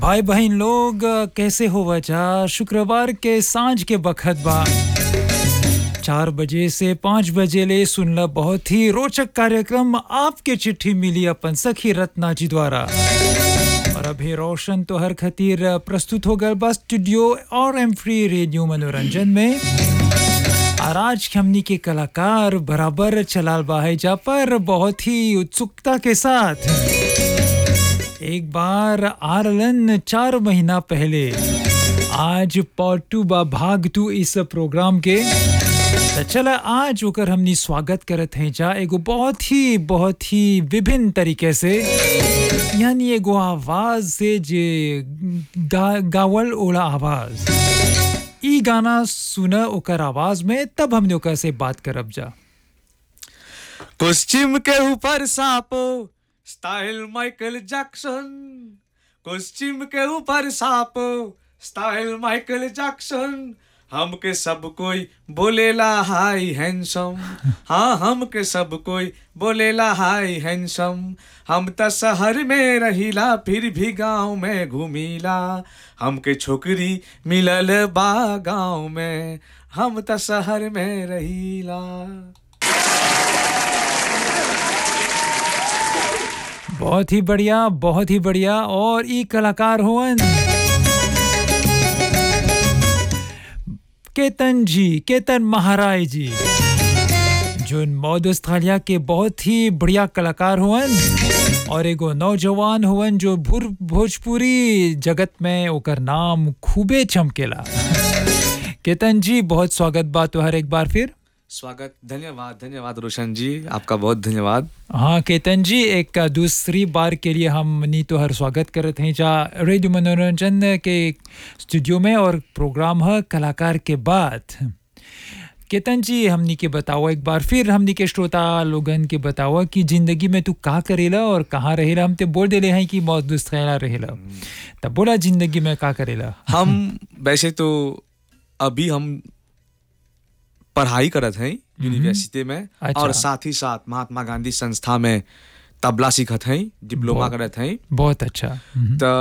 भाई बहन लोग कैसे हो वजह शुक्रवार के सांझ के बखत बा 4 बजे से 5 बजे ले सुनला बहुत ही रोचक कार्यक्रम आपके चिट्ठी मिली अपन सखी रत्ना जी द्वारा और अभी रोशन तो हर खातिर प्रस्तुत हो गया बस स्टूडियो और एम फ्री रेडियो मनोरंजन में और आज हमनी के कलाकार बराबर चलाल बाहे जा पर बहुत ही उत्सुकता के साथ एक बार आरलन 4 महीना पहले आज पार्ट 2 बा भाग 2 इस प्रोग्राम के तो चला आज ओकर हमनी स्वागत करत हैं जा एगो बहुत ही विभिन्न तरीके से यानी एगो आवाज से जे गावल ओला आवाज ई गाना सुना ओकर आवाज में तब हमने ओकर से बात करब जा। कोस्ट्यूम के ऊपर सांपो स्टाइल माइकल जैक्सन, कोस्ट्यूम के ऊपर सांपो स्टाइल माइकल जैक्सन, हमके सब कोई बोलेला हाय हैंडसम, हाँ हमके सब कोई बोलेला हाय हैंडसम, हम त शहर में रहिला फिर भी गांव में घूमिला, हमके छोकरी मिलल बा गांव में, हम त शहर में रहिला। बहुत ही बढ़िया और ई कलाकार होवन केतन महाराज जी जो मौद ऑस्ट्रेलिया के बहुत ही बढ़िया कलाकार हुवन और एगो नौजवान हुवन जो भोजपुरी जगत में ओकर नाम खूबे चमकेला। केतन जी बहुत स्वागत बा तोहर एक बार फिर। स्वागत, धन्यवाद रोशन जी, आपका बहुत धन्यवाद। हाँ केतन जी, एक दूसरी बार के लिए हम नी तो हर स्वागत करते हैं जा रेडियो मनोरंजन के स्टूडियो में और प्रोग्राम है कलाकार के बाद। केतन जी हमनी के बताओ एक बार फिर हमनी के श्रोता लोगन के बताओ कि जिंदगी में तू का करेला और कहाँ रहेला। हम ते बोल देले हैं कि मौत दुस्खैला रहेला, तब बोला जिंदगी में का करेला। हम वैसे तो अभी हम पढ़ाई करत हैं यूनिवर्सिटी में। अच्छा। और साथ ही साथ महात्मा गांधी संस्था में तबला सीखत हैं, डिप्लोमा करत हैं। बहुत अच्छा। तो